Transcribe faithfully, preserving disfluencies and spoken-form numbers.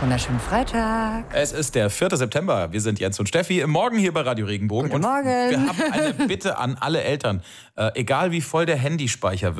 Wunderschönen Freitag. Es ist der vierte September. Wir sind Jens und Steffi. Morgen hier bei Radio Regenbogen. Guten und Morgen. Wir haben eine Bitte an alle Eltern. Äh, egal wie voll der Handyspeicher wird.